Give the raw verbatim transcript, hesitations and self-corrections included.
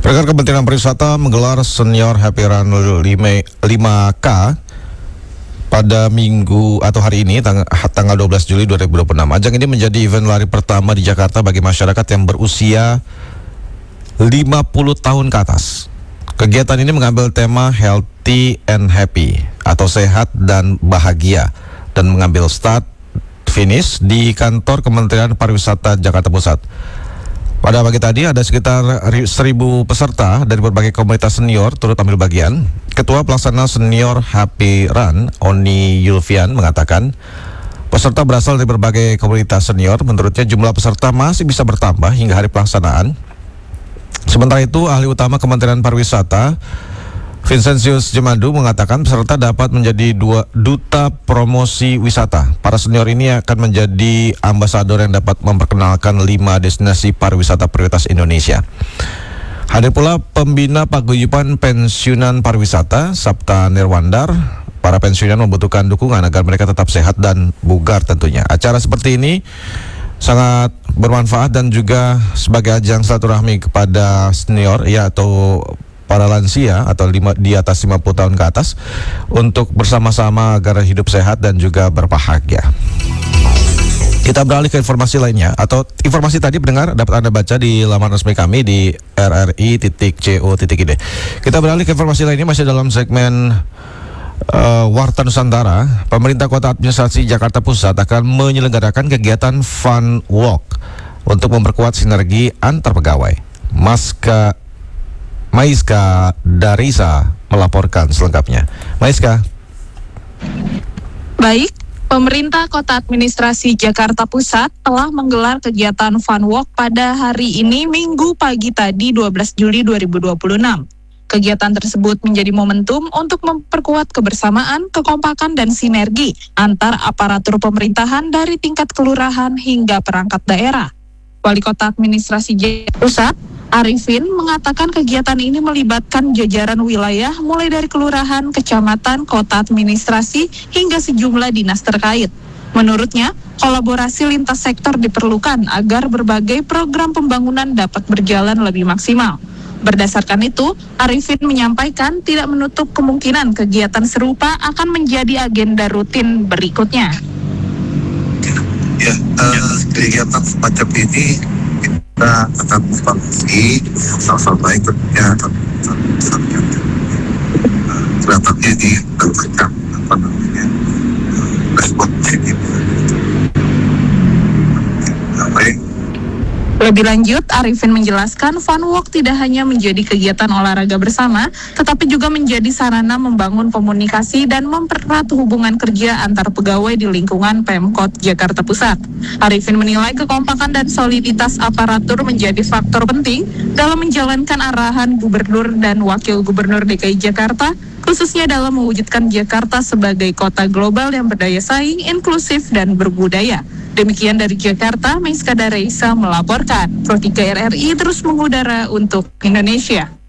Rekan Kementerian Pariwisata menggelar Senior Happy Run lima K pada minggu atau hari ini tang- tanggal dua belas Juli dua ribu dua puluh enam. Ajang ini menjadi event lari pertama di Jakarta bagi masyarakat yang berusia lima puluh tahun ke atas. Kegiatan ini mengambil tema Healthy and Happy atau sehat dan bahagia dan mengambil start finish di kantor Kementerian Pariwisata Jakarta Pusat. Pada pagi tadi ada sekitar seribu peserta dari berbagai komunitas senior turut ambil bagian. Ketua Pelaksana Senior Happy Run, Oni Yulfian, mengatakan peserta berasal dari berbagai komunitas senior. Menurutnya jumlah peserta masih bisa bertambah hingga hari pelaksanaan. Sementara itu, ahli utama Kementerian Pariwisata Vincentius Jemadu mengatakan peserta dapat menjadi dua duta promosi wisata. Para senior ini akan menjadi ambasador yang dapat memperkenalkan lima destinasi pariwisata prioritas Indonesia. Hadir pula pembina paguyuban pensiunan pariwisata Sabta Nirwandar. Para pensiunan membutuhkan dukungan agar mereka tetap sehat dan bugar tentunya. Acara seperti ini sangat bermanfaat dan juga sebagai ajang silaturahmi kepada senior ya atau para lansia atau lima, di atas lima puluh tahun ke atas untuk bersama-sama agar hidup sehat dan juga berbahagia. Kita beralih ke informasi lainnya atau informasi tadi pendengar dapat Anda baca di laman resmi kami di r r i titik co titik i d. Kita beralih ke informasi lainnya masih dalam segmen uh, Warta Nusantara. Pemerintah Kota Administrasi Jakarta Pusat akan menyelenggarakan kegiatan Fun Walk untuk memperkuat sinergi antar pegawai. Maska Maiska Darisa melaporkan selengkapnya. Maiska. Baik, pemerintah Kota Administrasi Jakarta Pusat telah menggelar kegiatan Fun Walk pada hari ini Minggu pagi tadi dua belas Juli dua ribu dua puluh enam. Kegiatan tersebut menjadi momentum untuk memperkuat kebersamaan, kekompakan, dan sinergi antar aparatur pemerintahan dari tingkat kelurahan hingga perangkat daerah. Wali Kota Administrasi Jakarta Pusat Arifin mengatakan kegiatan ini melibatkan jajaran wilayah mulai dari kelurahan, kecamatan, kota administrasi, hingga sejumlah dinas terkait. Menurutnya, kolaborasi lintas sektor diperlukan agar berbagai program pembangunan dapat berjalan lebih maksimal. Berdasarkan itu, Arifin menyampaikan tidak menutup kemungkinan kegiatan serupa akan menjadi agenda rutin berikutnya. Ya, uh, kegiatan semacam ini kita akan evaluasi sama-sama baik tentunya kelihatannya di berkaitan apa namanya respon positif. Baik. Lebih lanjut, Arifin menjelaskan Fun Walk tidak hanya menjadi kegiatan olahraga bersama, tetapi juga menjadi sarana membangun komunikasi dan mempererat hubungan kerja antar pegawai di lingkungan Pemkot Jakarta Pusat. Arifin menilai kekompakan dan soliditas aparatur menjadi faktor penting dalam menjalankan arahan Gubernur dan Wakil Gubernur D K I Jakarta, khususnya dalam mewujudkan Jakarta sebagai kota global yang berdaya saing, inklusif, dan berbudaya. Demikian dari Jakarta, Maiska Darisa melaporkan. Pro tiga R R I terus mengudara untuk Indonesia.